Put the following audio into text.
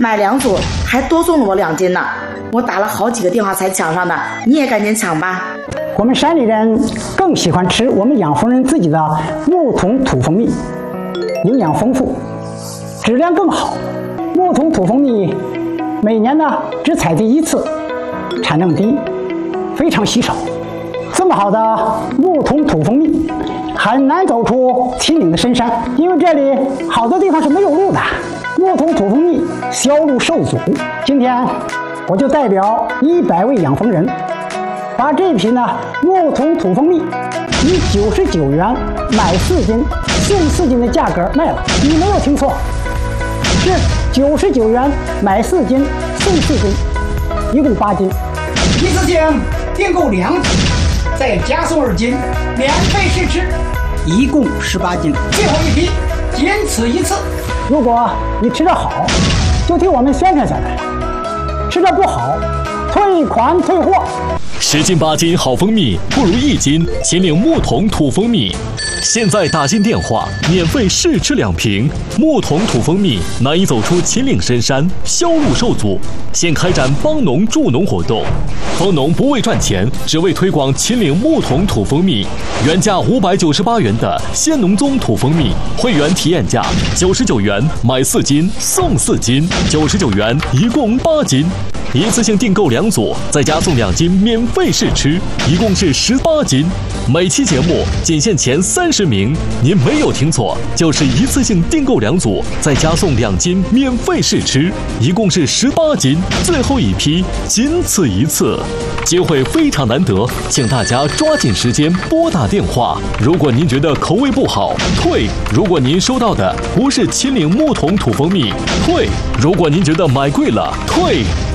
买2组还多送了我2斤呢。我打了好几个电话才抢上的，你也赶紧抢吧。 我们山里人更喜欢吃我们养蜂人自己的牧童土蜂蜜，营养丰富，质量更好。牧童土蜂蜜每年呢只采集1次，产量低，非常稀少。这么好的牧童土蜂蜜很难走出秦岭的深山，因为这里好多地方是没有路的。牧童土蜂蜜销路受阻，今天我就代表100位养蜂人，把这瓶呢牧童土蜂蜜以99元买4斤送4斤的价格卖了。你没有听错，是99元买4斤送4斤，一共8斤。一次性订购2斤，再加送2斤，免费试吃，一共18斤。最后一批，仅此一次。如果你吃得好，就替我们宣传下来；吃得不好，退款退货。 10斤8斤好蜂蜜，不如1斤秦岭牧童土蜂蜜。现在打进电话，免费试吃2瓶。牧童土蜂蜜难以走出秦岭深山，销路受阻，现开展帮农助农活动。蜂农不为赚钱，只为推广秦岭牧童土蜂蜜。原价598元的鲜农宗土蜂蜜，会员体验价99元买4斤送4斤，99元一共8斤。一次性订购2组，再加送2斤免费试吃，一共是18斤。每期节目仅限前30名，您没有听错，就是一次性订购2组，再加送2斤免费试吃，一共是18斤。最后一批，仅此一次，机会非常难得，请大家抓紧时间拨打电话。如果您觉得口味不好，退；如果您收到的不是秦岭牧童土蜂蜜，退；如果您觉得买贵了，退。